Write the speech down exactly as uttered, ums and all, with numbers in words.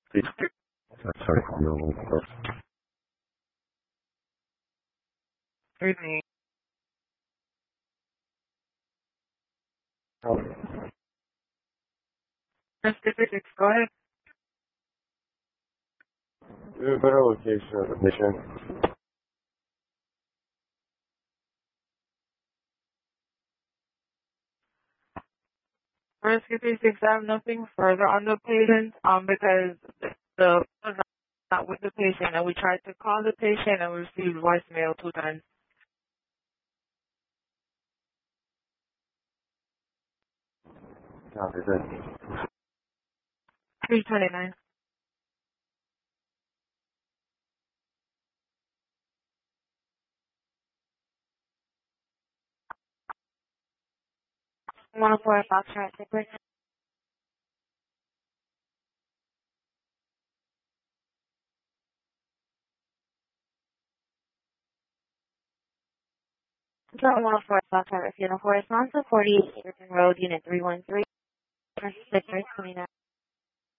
Sorry, no. Evening. Specifics, go ahead. Is there a better location of the patient? For statistics, I have nothing further on the patient, um, because the was not with the patient, and we tried to call the patient and we received voicemail two times. Copy that. three twenty-nine. one oh four Foxtrot Six. one oh four Foxtrot Funeral for response to forty-eight Egerton Road, Unit three one three, six twenty-nine.